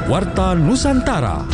Warta Nusantara.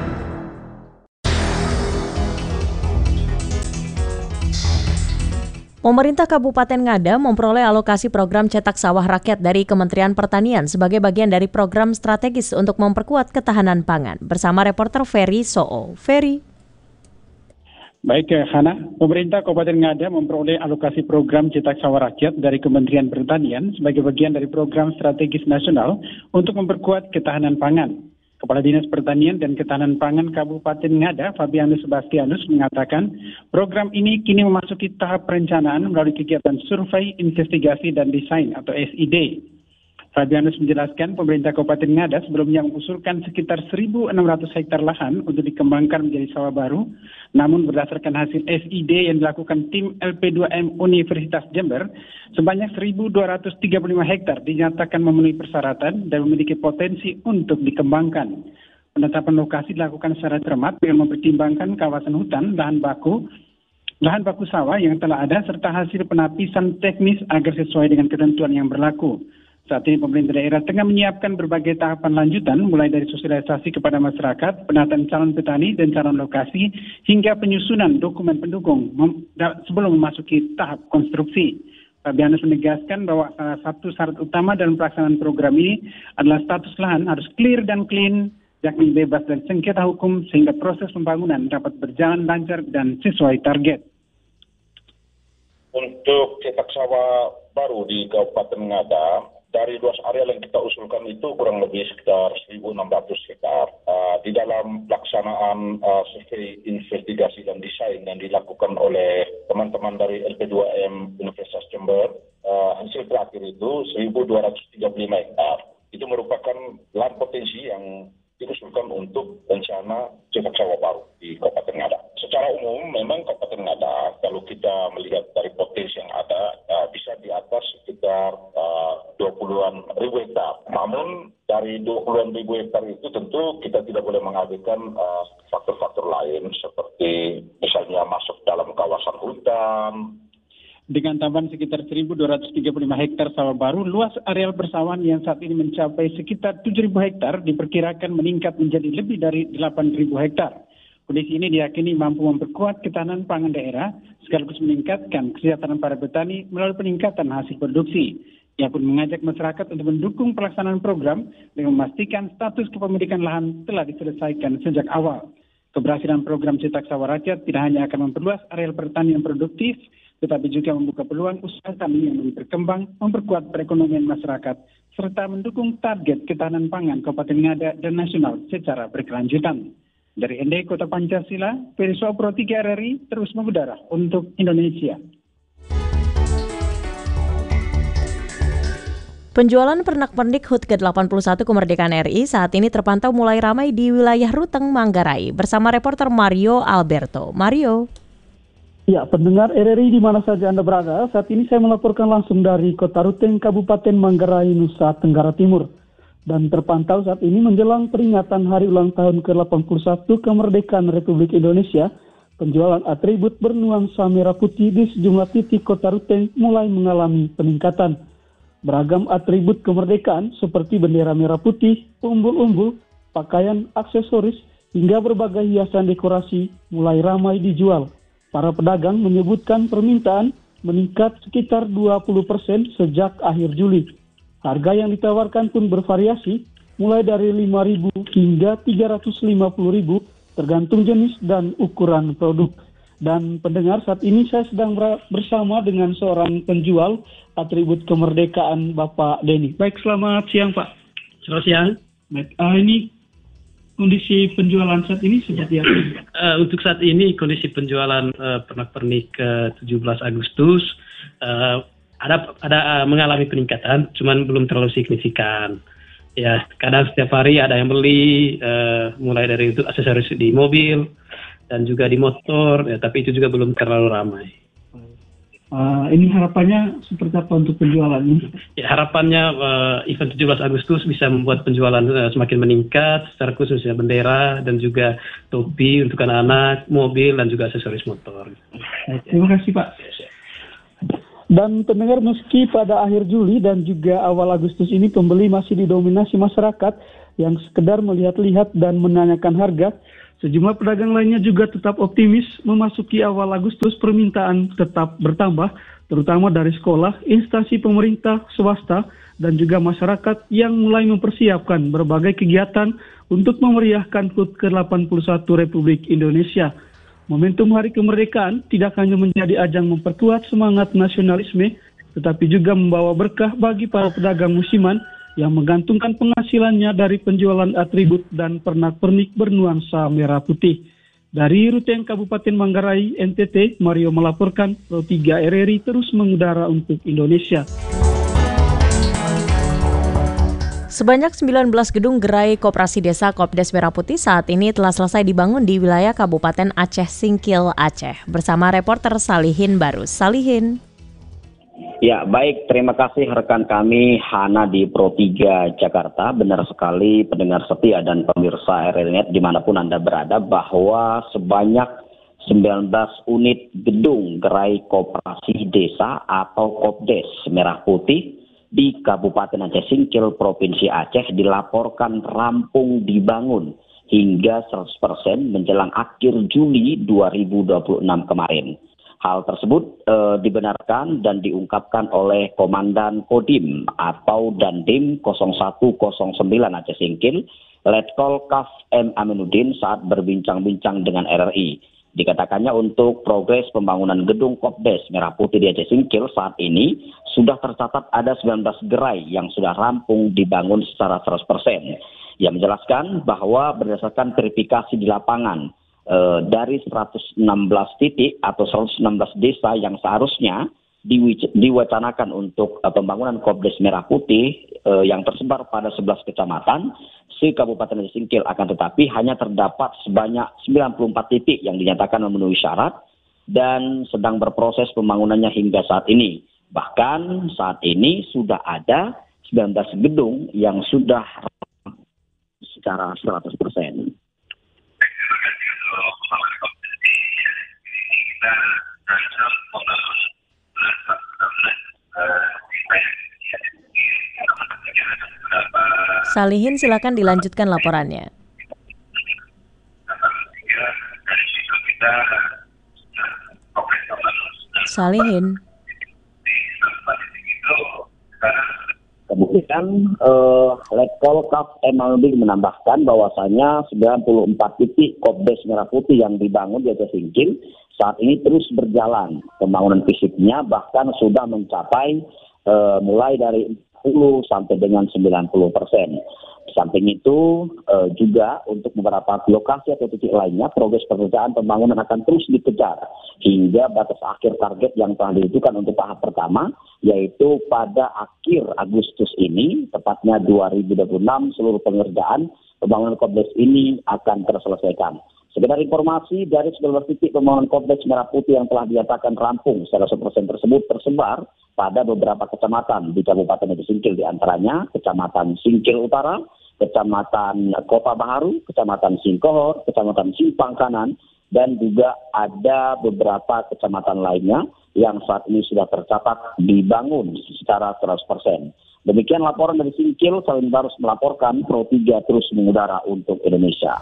Pemerintah Kabupaten Ngada memperoleh alokasi program cetak sawah rakyat dari Kementerian Pertanian sebagai bagian dari program strategis untuk memperkuat ketahanan pangan. Bersama reporter Ferry Soo. Ferry. Baik, Hana. Pemerintah Kabupaten Ngada memperoleh alokasi program cetak sawah rakyat dari Kementerian Pertanian sebagai bagian dari program strategis nasional untuk memperkuat ketahanan pangan. Kepala Dinas Pertanian dan Ketahanan Pangan Kabupaten Ngada, Fabianus Sebastianus, mengatakan program ini kini memasuki tahap perencanaan melalui kegiatan survei, investigasi, dan desain atau SID. Fabianus menjelaskan pemerintah Kabupaten Ngada sebelumnya mengusulkan sekitar 1.600 hektar lahan untuk dikembangkan menjadi sawah baru. Namun berdasarkan hasil SID yang dilakukan tim LP2M Universitas Jember, sebanyak 1.235 hektar dinyatakan memenuhi persyaratan dan memiliki potensi untuk dikembangkan. Penetapan lokasi dilakukan secara cermat dengan mempertimbangkan kawasan hutan, lahan baku sawah yang telah ada, serta hasil penapisan teknis agar sesuai dengan ketentuan yang berlaku. Saat ini pemerintah daerah tengah menyiapkan berbagai tahapan lanjutan, mulai dari sosialisasi kepada masyarakat, penataan calon petani dan calon lokasi, hingga penyusunan dokumen pendukung sebelum memasuki tahap konstruksi. Fabianus menegaskan bahwa salah satu syarat utama dalam pelaksanaan program ini adalah status lahan harus clear dan clean, yakni bebas dari sengketa hukum, sehingga proses pembangunan dapat berjalan lancar dan sesuai target. Untuk cetak sawah baru di Kabupaten Ngada, dari luas areal yang kita usulkan itu kurang lebih sekitar 1.600 hektar. Di dalam pelaksanaan survei, investigasi, dan desain yang dilakukan oleh teman-teman dari LP2M Universitas Jember, hasil terakhir itu 1.235 hektar. Itu merupakan lahan potensi yang diusulkan untuk rencana cetak sawah baru di Kabupaten Ngada. Secara umum, memang Kabupaten Ngada, kalau kita melihat dari potensi yang ada, bisa di atas sekitar 20-an ribu hektar. Namun dari 20-an ribu hektar itu tentu kita tidak boleh mengabaikan faktor-faktor lain seperti misalnya masuk dalam kawasan hutan. Dengan tambahan sekitar 1.235 hektar sawah baru, luas areal persawahan yang saat ini mencapai sekitar 7.000 hektar diperkirakan meningkat menjadi lebih dari 8.000 hektar. Kondisi ini diyakini mampu memperkuat ketahanan pangan daerah, sekaligus meningkatkan kesejahteraan para petani melalui peningkatan hasil produksi. Ia pun mengajak masyarakat untuk mendukung pelaksanaan program dengan memastikan status kepemilikan lahan telah diselesaikan sejak awal. Keberhasilan program cetak sawah rakyat tidak hanya akan memperluas areal pertanian produktif, tetapi juga membuka peluang usaha tani yang lebih berkembang, memperkuat perekonomian masyarakat, serta mendukung target ketahanan pangan Kabupaten Ngada dan nasional secara berkelanjutan. Dari ND Kota Pancasila, Ferry Soo Pro 3 RRI terus mengudara untuk Indonesia. Penjualan pernak-pernik HUT ke-81 kemerdekaan RI saat ini terpantau mulai ramai di wilayah Ruteng, Manggarai. Bersama reporter Mario Alberto. Mario. Ya, pendengar RRI di mana saja Anda berada, saat ini saya melaporkan langsung dari Kota Ruteng, Kabupaten Manggarai, Nusa Tenggara Timur. Dan terpantau saat ini menjelang peringatan Hari Ulang Tahun ke-81 Kemerdekaan Republik Indonesia, penjualan atribut bernuansa merah putih di sejumlah titik Kota Ruteng mulai mengalami peningkatan. Beragam atribut kemerdekaan seperti bendera merah putih, umbul-umbul, pakaian, aksesoris, hingga berbagai hiasan dekorasi mulai ramai dijual. Para pedagang menyebutkan permintaan meningkat sekitar 20% sejak akhir Juli. Harga yang ditawarkan pun bervariasi, mulai dari 5.000 hingga 350.000 tergantung jenis dan ukuran produk. Dan pendengar, saat ini saya sedang bersama dengan seorang penjual atribut kemerdekaan, Bapak Denny. Baik, selamat siang Pak. Selamat siang. Baik, ini kondisi penjualan saat ini seperti apa? Untuk saat ini kondisi penjualan pernak-pernik 17 Agustus ada mengalami peningkatan, cuman belum terlalu signifikan. Ya, kadang setiap hari ada yang beli, mulai dari itu aksesoris di mobil dan juga di motor, ya, tapi itu juga belum terlalu ramai. Ini harapannya seperti apa untuk penjualan ini? Ya, harapannya event 17 Agustus bisa membuat penjualan semakin meningkat, secara khususnya bendera dan juga topi untuk anak-anak, mobil dan juga aksesoris motor. Terima kasih Pak. Dan pendengar, meski pada akhir Juli dan juga awal Agustus ini pembeli masih didominasi masyarakat yang sekedar melihat-lihat dan menanyakan harga, sejumlah pedagang lainnya juga tetap optimis memasuki awal Agustus permintaan tetap bertambah, terutama dari sekolah, instansi pemerintah, swasta, dan juga masyarakat yang mulai mempersiapkan berbagai kegiatan untuk memeriahkan HUT ke-81 Republik Indonesia. Momentum Hari Kemerdekaan tidak hanya menjadi ajang memperkuat semangat nasionalisme, tetapi juga membawa berkah bagi para pedagang musiman yang menggantungkan penghasilannya dari penjualan atribut dan pernak-pernik bernuansa merah putih. Dari Ruteng Kabupaten Manggarai, NTT, Mario melaporkan, Pro 3 RRI terus mengudara untuk Indonesia. Sebanyak 19 gedung gerai Koperasi Desa Kopdes Merah Putih saat ini telah selesai dibangun di wilayah Kabupaten Aceh Singkil, Aceh. Bersama reporter Salihin Barus. Salihin. Ya, baik. Terima kasih rekan kami Hana di Pro 3 Jakarta. Benar sekali pendengar setia dan pemirsa RRI dimanapun Anda berada bahwa sebanyak 19 unit gedung gerai Koperasi Desa atau Kopdes Merah Putih di Kabupaten Aceh Singkil, Provinsi Aceh dilaporkan rampung dibangun hingga 100% menjelang akhir Juli 2026 kemarin. Hal tersebut dibenarkan dan diungkapkan oleh Komandan Kodim atau Dandim 0109 Aceh Singkil, Letkol Kaf M. Aminuddin saat berbincang-bincang dengan RRI. Dikatakannya untuk progres pembangunan gedung Kopdes Merah Putih di Aceh Singkil saat ini sudah tercatat ada 19 gerai yang sudah rampung dibangun secara 100%. Ia menjelaskan bahwa berdasarkan verifikasi di lapangan dari 116 titik atau 116 desa yang seharusnya diwacanakan untuk pembangunan Kopdes Merah Putih yang tersebar pada 11 kecamatan si Kabupaten Aceh Singkil, akan tetapi hanya terdapat sebanyak 94 titik yang dinyatakan memenuhi syarat dan sedang berproses pembangunannya hingga saat ini. Bahkan saat ini sudah ada 19 gedung yang sudah secara 100%. Salihin, silakan dilanjutkan laporannya. Salihin. Kemudian Letkol Kaf M. Aminuddin menambahkan bahwasanya 94 titik Kopdes Merah Putih yang dibangun di Aceh Singkil saat ini terus berjalan. Pembangunan fisiknya bahkan sudah mencapai mulai dari 10 sampai dengan 90%. Di samping itu juga untuk beberapa lokasi atau titik lainnya progres pekerjaan pembangunan akan terus dikejar hingga batas akhir target yang telah ditentukan untuk tahap pertama, yaitu pada akhir Agustus ini, tepatnya 2026, seluruh pengerjaan pembangunan Kopdes ini akan terselesaikan. Sekedar informasi, dari 19 titik pembangunan Kopdes Merah Putih yang telah dinyatakan rampung secara 100% tersebut tersebar pada beberapa kecamatan di Kabupaten Aceh Singkil, di antaranya Kecamatan Singkil Utara, Kecamatan Kota Baharu, Kecamatan Singkohor, Kecamatan Simpang Kanan, dan juga ada beberapa kecamatan lainnya yang saat ini sudah tercatat dibangun secara 100%. Demikian laporan dari Singkil, Salihin Barus melaporkan, Pro 3 terus mengudara untuk Indonesia.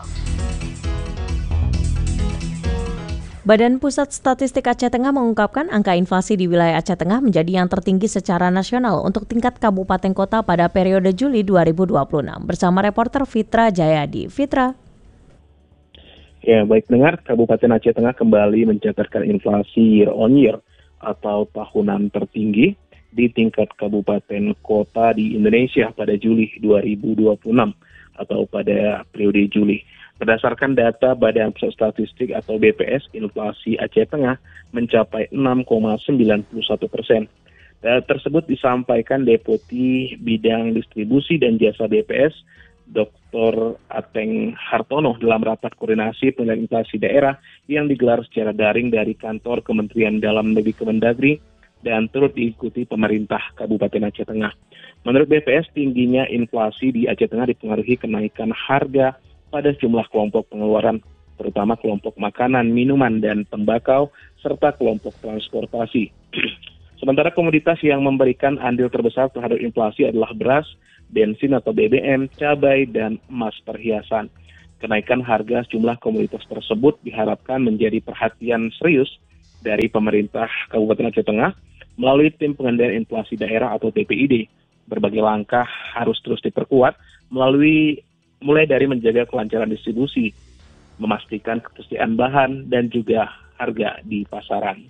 Badan Pusat Statistik Aceh Tengah mengungkapkan angka inflasi di wilayah Aceh Tengah menjadi yang tertinggi secara nasional untuk tingkat kabupaten kota pada periode Juli 2026. Bersama reporter Fitra Jayadi. Fitra. Ya, baik dengar, Kabupaten Aceh Tengah kembali mencatatkan inflasi year on year atau tahunan tertinggi di tingkat kabupaten kota di Indonesia pada Juli 2026 atau pada periode Juli. Berdasarkan data Badan Pusat Statistik atau BPS, inflasi Aceh Tengah mencapai 6,91%. Data tersebut disampaikan Deputi Bidang Distribusi dan Jasa BPS, Dr. Ateng Hartono dalam rapat koordinasi pengendalian inflasi daerah yang digelar secara daring dari kantor Kementerian Dalam Negeri Kemendagri dan turut diikuti pemerintah Kabupaten Aceh Tengah. Menurut BPS, tingginya inflasi di Aceh Tengah dipengaruhi kenaikan harga pada sejumlah kelompok pengeluaran, terutama kelompok makanan, minuman, dan tembakau, serta kelompok transportasi. Sementara komoditas yang memberikan andil terbesar terhadap inflasi adalah beras, bensin atau BBM, cabai, dan emas perhiasan. Kenaikan harga sejumlah komoditas tersebut diharapkan menjadi perhatian serius dari pemerintah Kabupaten Aceh Tengah melalui Tim Pengendalian Inflasi Daerah atau TPID. Berbagai langkah harus terus diperkuat mulai dari menjaga kelancaran distribusi, memastikan ketersediaan bahan, dan juga harga di pasaran.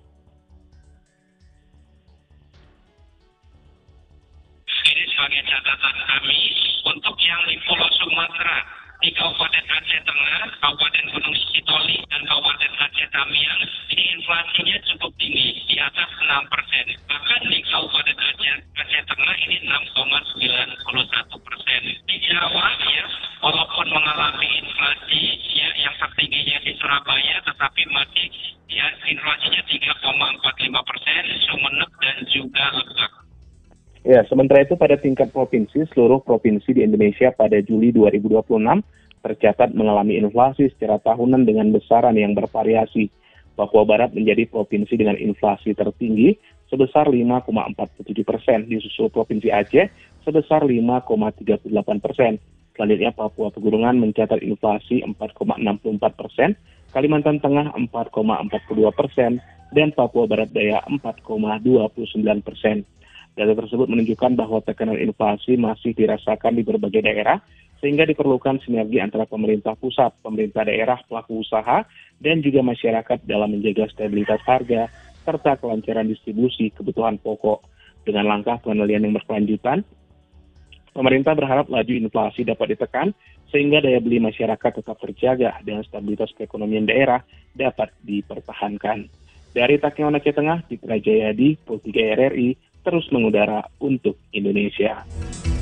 Ini sebagai catatan kami untuk yang di Pulau Sumatera, di Kabupaten Aceh Tengah, Kabupaten Gunung Sitoli, dan Kabupaten Aceh Tamiang, ini inflasinya cukup tinggi, di atas 6%. Bahkan di Kabupaten Aceh Tengah ini 6,91%. Di Jawa, ya, walaupun mengalami inflasi ya, yang tertingginya di Surabaya, tetapi masih ya, inflasinya 3,45%, Sumeneb dan juga Lebak. Ya, sementara itu pada tingkat provinsi, seluruh provinsi di Indonesia pada Juli 2026 tercatat mengalami inflasi secara tahunan dengan besaran yang bervariasi. Papua Barat menjadi provinsi dengan inflasi tertinggi sebesar 5,47%, disusul Provinsi Aceh sebesar 5,38%. Selanjutnya Papua Pegunungan mencatat inflasi 4,64%, Kalimantan Tengah 4,42%, dan Papua Barat Daya 4,29%. Data tersebut menunjukkan bahwa tekanan inflasi masih dirasakan di berbagai daerah, sehingga diperlukan sinergi antara pemerintah pusat, pemerintah daerah, pelaku usaha, dan juga masyarakat dalam menjaga stabilitas harga, serta kelancaran distribusi kebutuhan pokok. Dengan langkah pengendalian yang berkelanjutan, pemerintah berharap laju inflasi dapat ditekan, sehingga daya beli masyarakat tetap terjaga dan stabilitas perekonomian daerah dapat dipertahankan. Dari Takengon Aceh Tengah, Citra Jayadi, Pro 3 RRI, terus mengudara untuk Indonesia.